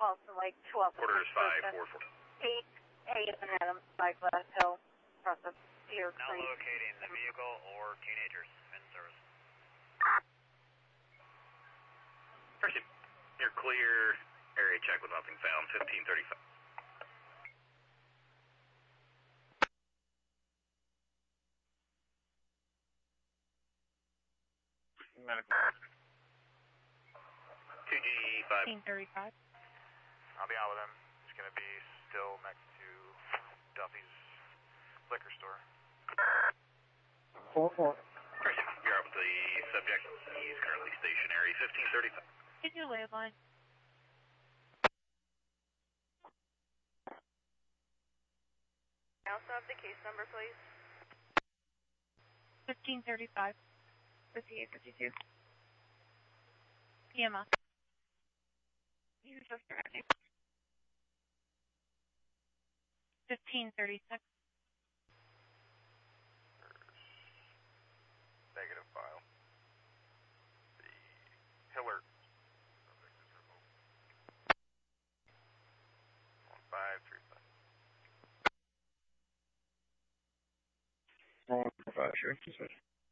also like 12. Quarters 544. 8 is an Adam, 5 Glass Hill, across the Deer Now Creek. locating the vehicle or teenagers in service. Pursuit. You're clear. Area check with nothing found. 1535. Medical. 2G5. 1535. I'll be out with him. He's going to be still next to Duffy's liquor store. 4-4. Pursuit. You're out with the subject. He's currently stationary. 1535. Get your landline. I also have the case number, please. 1535. 5852. PMO. You're just driving. 1536. Negative file. The Hiller subject is removed. 1535. 145, sure.